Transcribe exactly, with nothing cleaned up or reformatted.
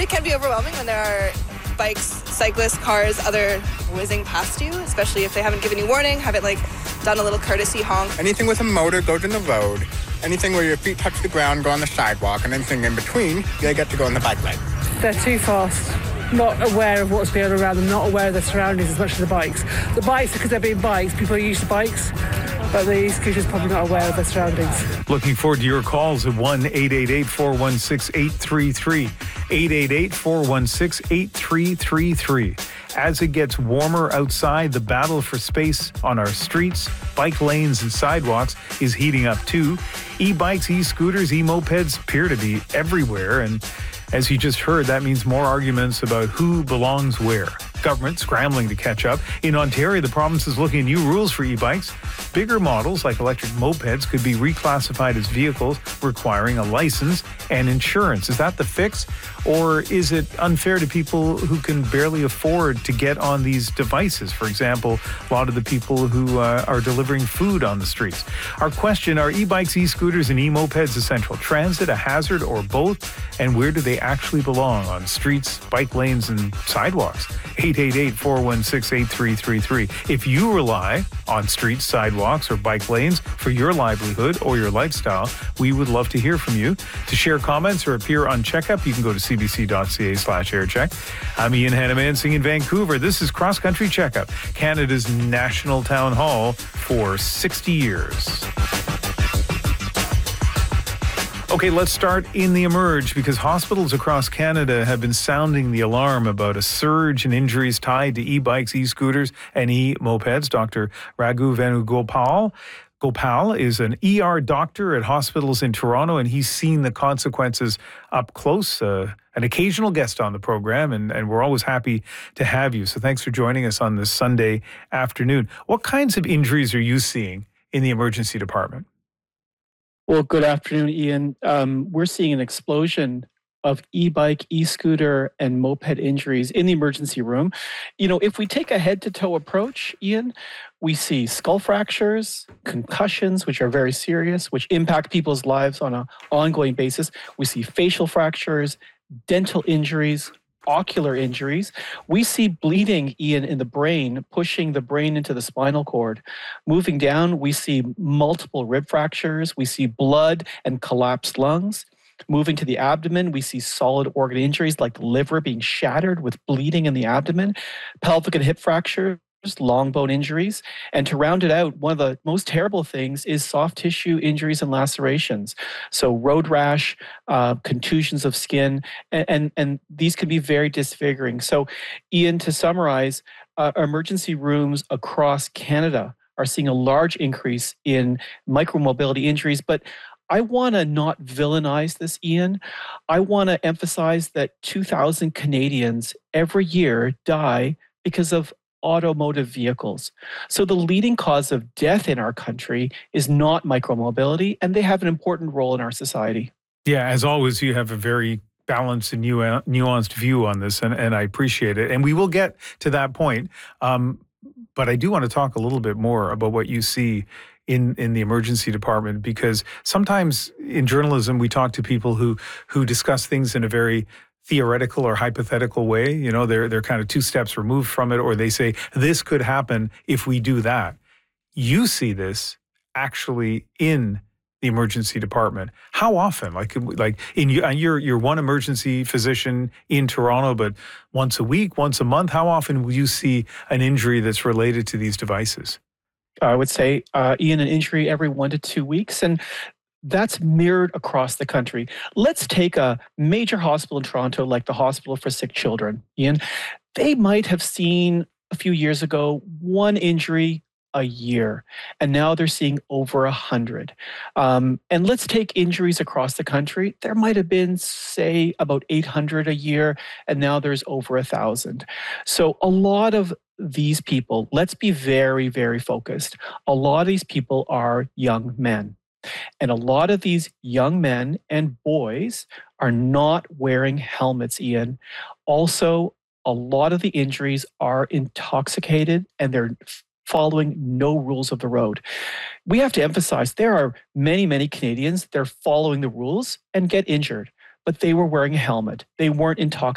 it can be overwhelming when there are bikes, cyclists, cars, other whizzing past you, especially if they haven't given you warning, haven't like done a little courtesy honk. Anything with a motor goes in the road. Anything where your feet touch the ground, go on the sidewalk, and anything in between, they get to go on the bike lane. They're too fast. Not aware of what's going on around them, not aware of their surroundings as much as the bikes. The bikes, because they're being bikes, people are used to bikes, but the e-scooters are probably not aware of their surroundings. Looking forward to your calls at one eight eight eight, four one six, eight three three. eight eight eight, four one six, eight three three three. As it gets warmer outside, the battle for space on our streets, bike lanes, and sidewalks is heating up too. E-bikes, e-scooters, e-mopeds appear to be everywhere, and as you just heard, that means more arguments about who belongs where. Government scrambling to catch up. In Ontario, the province is looking at new rules for e-bikes. Bigger models like electric mopeds could be reclassified as vehicles requiring a license and insurance. Is that the fix? Or is it unfair to people who can barely afford to get on these devices? For example, a lot of the people who uh, are delivering food on the streets. Our question, are e-bikes, e-scooters, and e-mopeds essential transit, a hazard, or both? And where do they actually belong, on streets, bike lanes, and sidewalks? eight eight eight, four one six, eight three three three. If you rely on streets, sidewalks, or bike lanes for your livelihood or your lifestyle, we would love to hear from you. To share comments or appear on Checkup, you can go to cbc.ca slash aircheck. I'm Ian Hannamansing in Vancouver. This is Cross Country Checkup, Canada's national town hall for sixty years. Okay, let's start in the emerge, because hospitals across Canada have been sounding the alarm about a surge in injuries tied to e-bikes, e-scooters, and e-mopeds. Doctor Raghu Venugopal Gopal is an E R doctor at hospitals in Toronto, and he's seen the consequences up close. Uh, an occasional guest on the program, and, and we're always happy to have you. So thanks for joining us on this Sunday afternoon. What kinds of injuries are you seeing in the emergency department? Well, good afternoon, Ian. Um, we're seeing an explosion of e-bike, e-scooter, and moped injuries in the emergency room. You know, if we take a head-to-toe approach, Ian, we see skull fractures, concussions, which are very serious, which impact people's lives on an ongoing basis. We see facial fractures, dental injuries, ocular injuries. We see bleeding, Ian, in the brain, pushing the brain into the spinal cord. Moving down, we see multiple rib fractures. We see blood and collapsed lungs. Moving to the abdomen, we see solid organ injuries like the liver being shattered with bleeding in the abdomen, pelvic and hip fractures, long bone injuries. And to round it out, one of the most terrible things is soft tissue injuries and lacerations. So road rash, uh, contusions of skin, and, and, and these can be very disfiguring. So Ian, to summarize, uh, emergency rooms across Canada are seeing a large increase in micromobility injuries, but I want to not villainize this, Ian. I want to emphasize that two thousand Canadians every year die because of automotive vehicles. So the leading cause of death in our country is not micromobility, and they have an important role in our society. Yeah, as always, you have a very balanced and nuanced view on this, and, and I appreciate it. And we will get to that point. Um, but I do want to talk a little bit more about what you see in, in the emergency department, because sometimes in journalism, we talk to people who who discuss things in a very theoretical or hypothetical way. You know, they're they're kind of two steps removed from it, or they say, this could happen if we do that. You see this actually in the emergency department. How often? Like, like in you're you're one emergency physician in Toronto, but once a week, once a month, how often will you see an injury that's related to these devices? I would say, uh, Ian, an injury every one to two weeks. And that's mirrored across the country. Let's take a major hospital in Toronto, like the Hospital for Sick Children, Ian. They might have seen a few years ago one injury a year, and now they're seeing over a hundred. Um, and let's take injuries across the country. There might have been, say, about eight hundred a year, and now there's over a thousand. So a lot of these people, let's be very, very focused. A lot of these people are young men. And a lot of these young men and boys are not wearing helmets, Ian. Also, a lot of the injuries are intoxicated, and they're following no rules of the road. We have to emphasize there are many, many Canadians, they're following the rules and get injured, but they were wearing a helmet. They weren't intoxicated.